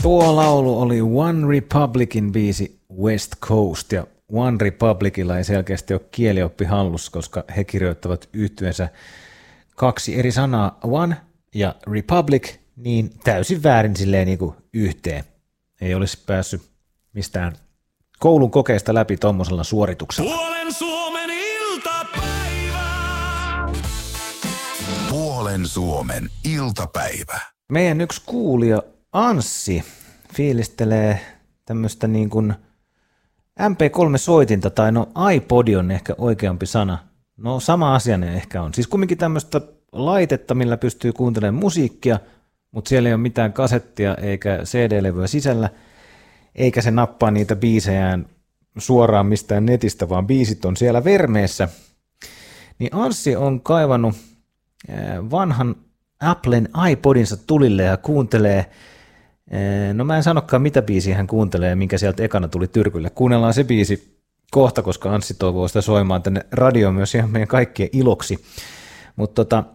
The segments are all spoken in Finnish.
Tuo laulu oli One Republicin biisi West Coast, ja One Republicilla ei selkeästi ole kielioppi hallussa, koska he kirjoittavat yhtyeensä kaksi eri sanaa, One ja Republic, niin täysin väärin silleen niin kuin yhteen. Ei olisi päässyt mistään koulun kokeesta läpi tommosella suorituksella. Puolen Suomen iltapäivä. Puolen Suomen iltapäivä. Meidän yksi kuulija Anssi fiilistelee tämmöistä niin kuin MP3-soitinta, tai no iPodi on ehkä oikeampi sana. No sama asia ne ehkä on. Siis kumminkin tämmöistä laitetta, millä pystyy kuuntelemaan musiikkia, mutta siellä ei ole mitään kasettia eikä CD-levyä sisällä, eikä se nappaa niitä biisejään suoraan mistään netistä, vaan biisit on siellä vermeessä. Niin Anssi on kaivannut vanhan Applen iPodinsa tulille ja kuuntelee, no mä en sanokaan mitä biisiä hän kuuntelee, minkä sieltä ekana tuli tyrkylle. Kuunnellaan se biisi kohta, koska Anssi toivoo sitä soimaan tänne radioon myös ihan meidän kaikkien iloksi. Mutta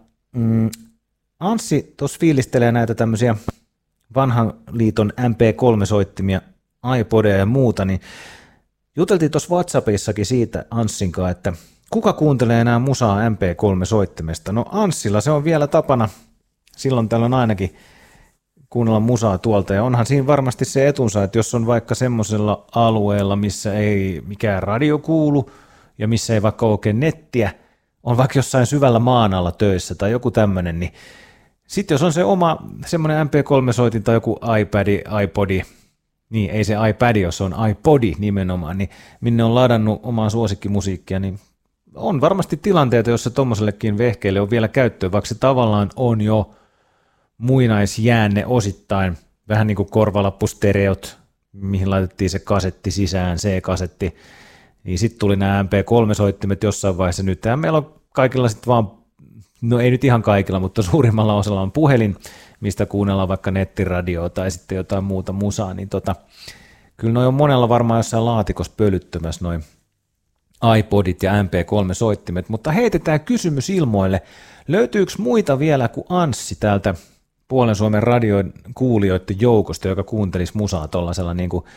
Anssi tuossa fiilistelee näitä tämmöisiä vanhan liiton MP3-soittimia, iPodeja ja muuta, niin juteltiin tuossa WhatsAppissakin siitä Anssinkaan, että kuka kuuntelee enää musaa MP3-soittimesta? No Anssilla se on vielä tapana, silloin tällöin ainakin kuunnella musaa tuolta, ja onhan siinä varmasti se etunsa, että jos on vaikka semmoisella alueella, missä ei mikään radio kuulu, ja missä ei vaikka oikein nettiä, on vaikka jossain syvällä maan alla töissä tai joku tämmöinen, niin sitten jos on se oma semmoinen MP3-soitin tai joku iPodi, niin ei se iPad, jos se on iPodi nimenomaan, niin minne on ladannut omaa suosikkimusiikkia, niin on varmasti tilanteita, joissa tommosellekin vehkeille on vielä käyttöä, vaikka se tavallaan on jo muinaisjäänne osittain, vähän niin kuin korvalappustereot, mihin laitettiin se kasetti sisään, C-kasetti, niin sitten tuli nämä MP3-soittimet jossain vaiheessa. Nyt meillä on kaikilla sitten vaan, no ei nyt ihan kaikilla, mutta suurimmalla osalla on puhelin, mistä kuunnellaan vaikka nettiradioa tai sitten jotain muuta musaa, niin kyllä noi on monella varmaan jossain laatikossa pölyttömässä noin iPodit ja MP3-soittimet, mutta heitetään kysymys ilmoille. Löytyykö muita vielä kuin Anssi täältä Puolen Suomen radion kuulijoiden joukosta, joka kuuntelisi musaa tuollaisella niin kuin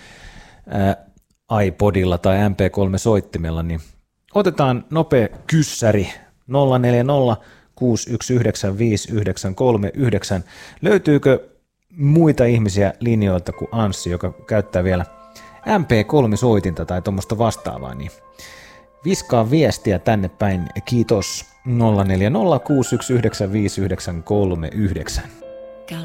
iPodilla tai MP3-soittimella, niin otetaan nopea kyssäri 040 619 5939. Löytyykö muita ihmisiä linjoilta kuin Anssi, joka käyttää vielä MP3-soitinta tai tuommoista vastaavaa, niin viskaa viestiä tänne päin. Kiitos 040 619 5939.